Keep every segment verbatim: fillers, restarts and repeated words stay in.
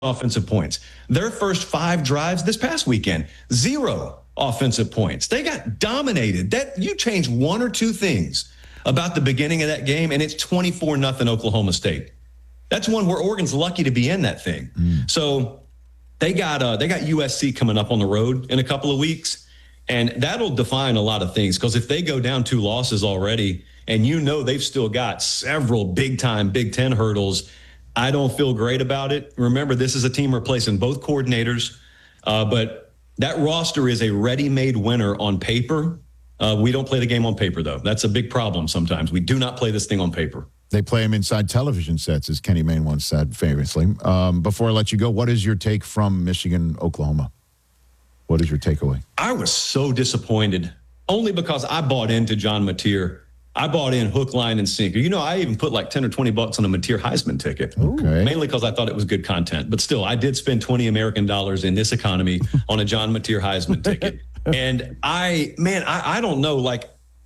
offensive points. Their first five drives this past weekend, zero offensive points. They got dominated. That you change one or two things about the beginning of that game, and it's twenty-four nothing Oklahoma State. That's one where Oregon's lucky to be in that thing. Mm. So they got uh, they got U S C coming up on the road in a couple of weeks, and that'll define a lot of things. Because if they go down two losses already, and you know they've still got several big-time Big Ten hurdles, I don't feel great about it. Remember, this is a team replacing both coordinators, uh, but that roster is a ready-made winner on paper. Uh, we don't play the game on paper, though. That's a big problem sometimes. We do not play this thing on paper. They play them inside television sets, as Kenny Mayne once said famously. Um, before I let you go, what is your take from Michigan, Oklahoma? What is your takeaway? I was so disappointed, only because I bought into John Mateer. I bought in hook, line, and sinker. You know, I even put like ten or twenty bucks on a Mateer Heisman ticket. Okay. Mainly because I thought it was good content. But still, I did spend twenty American dollars in this economy on a John Mateer Heisman ticket. And I, man, I, I don't know, like,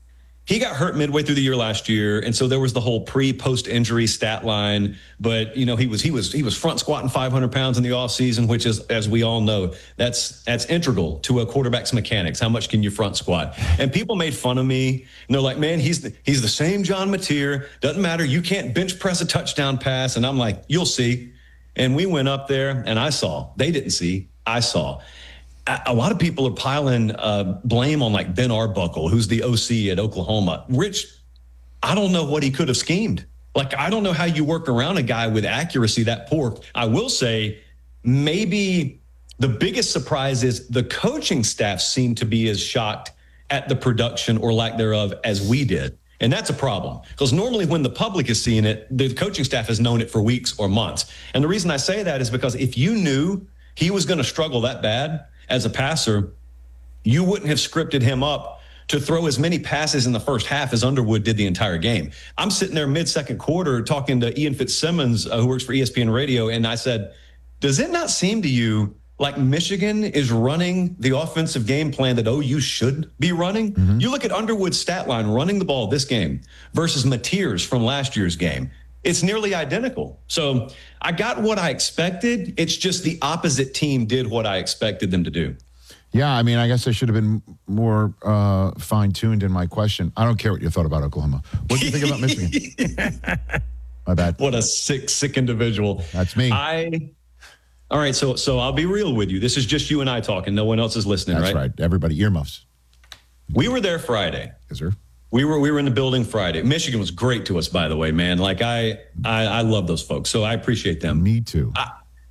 he got hurt midway through the year last year, and so there was the whole pre-post injury stat line. But you know, he was he was he was front squatting five hundred pounds in the offseason, which is, as we all know, that's that's integral to a quarterback's mechanics. How much can you front squat? And people made fun of me, and they're like, "Man, he's the, he's the same John Mateer. Doesn't matter. You can't bench press a touchdown pass." And I'm like, "You'll see." And we went up there, and I saw. They didn't see. I saw. A lot of people are piling uh, blame on like Ben Arbuckle, who's the O C at Oklahoma. Rich, I don't know what he could have schemed. Like, I don't know how you work around a guy with accuracy that poor. I will say maybe the biggest surprise is the coaching staff seemed to be as shocked at the production or lack thereof as we did. And that's a problem, because normally when the public is seeing it, the coaching staff has known it for weeks or months. And the reason I say that is because if you knew he was going to struggle that bad as a passer, you wouldn't have scripted him up to throw as many passes in the first half as Underwood did the entire game. I'm sitting there mid-second quarter talking to Ian Fitzsimmons, uh, who works for E S P N Radio, and I said, does it not seem to you like Michigan is running the offensive game plan that O U should be running? Mm-hmm. You look at Underwood's stat line running the ball this game versus Mateer's from last year's game. It's nearly identical. So I got what I expected. It's just the opposite team did what I expected them to do. Yeah, I mean, I guess I should have been more uh, fine-tuned in my question. I don't care what you thought about Oklahoma. What do you think about Michigan? My bad. What a sick, sick individual. That's me. I. All right, so so I'll be real with you. This is just you and I talking. No one else is listening, That's right? That's right. Everybody, earmuffs. We were there Friday. Yes, sir. We were we were in the building Friday. Michigan was great to us, by the way, man. Like I I, I love those folks, so I appreciate them. Me too. I,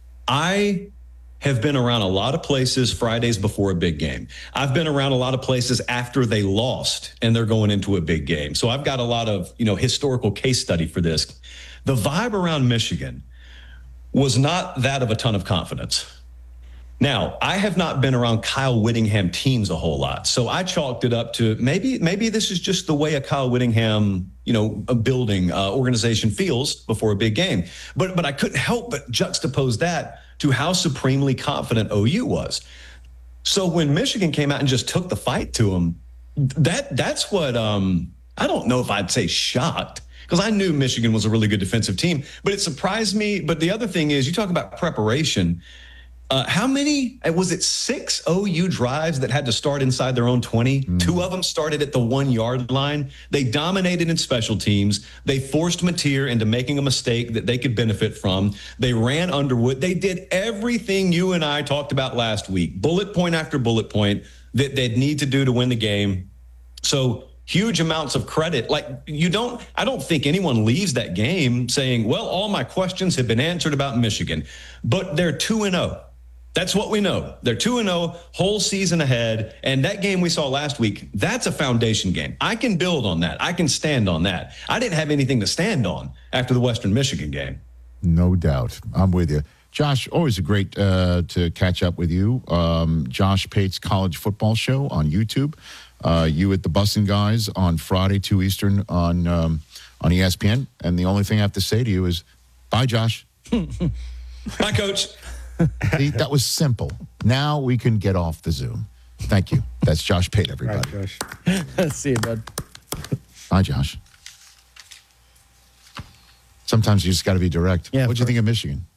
I have been around a lot of places Fridays before a big game. I've been around a lot of places after they lost and they're going into a big game. So I've got a lot of, you know, historical case study for this. The vibe around Michigan was not that of a ton of confidence. Now, I have not been around Kyle Whittingham teams a whole lot, so I chalked it up to maybe maybe this is just the way a Kyle Whittingham, you know, a building uh, organization feels before a big game. But but I couldn't help but juxtapose that to how supremely confident O U was. So when Michigan came out and just took the fight to them, that that's what um, I don't know if I'd say shocked, because I knew Michigan was a really good defensive team, but it surprised me. But the other thing is, you talk about preparation. Uh, how many, was it six O U drives that had to start inside their own twenty? Mm. Two of them started at the one-yard line. They dominated in special teams. They forced Mateer into making a mistake that they could benefit from. They ran Underwood. They did everything you and I talked about last week, bullet point after bullet point, that they'd need to do to win the game. So huge amounts of credit. Like, you don't, I don't think anyone leaves that game saying, well, all my questions have been answered about Michigan. But they're two and oh. That's what we know. They're two and oh, whole season ahead. And that game we saw last week, that's a foundation game. I can build on that. I can stand on that. I didn't have anything to stand on after the Western Michigan game. No doubt. I'm with you. Josh, always a great uh, to catch up with you. Um, Josh Pate's College Football Show on YouTube. Uh, you at the Bussin' Guys on Friday, two Eastern on, um, on E S P N. And the only thing I have to say to you is, bye, Josh. Bye, Coach. See, that was simple. Now we can get off the Zoom. Thank you. That's Josh Pate, everybody. All right, Josh. See you, bud. Bye, Josh. Sometimes you just got to be direct. Yeah, What do you think of Michigan?